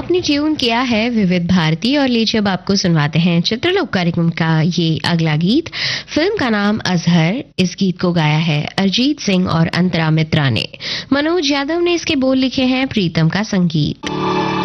आपने ट्यून किया है विविध भारती और लीजिए अब आपको सुनवाते हैं चित्रलोक कार्यक्रम का ये अगला गीत। फिल्म का नाम अजहर। इस गीत को गाया है अरिजीत सिंह और अंतरा मित्रा ने। मनोज यादव ने इसके बोल लिखे हैं, प्रीतम का संगीत।